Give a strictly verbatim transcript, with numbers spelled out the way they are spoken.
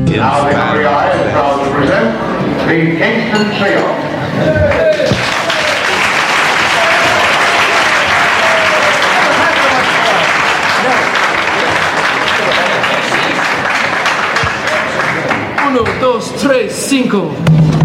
Now the R E I is proud to present the Kingston Trio. Uno, dos, tres, cinco.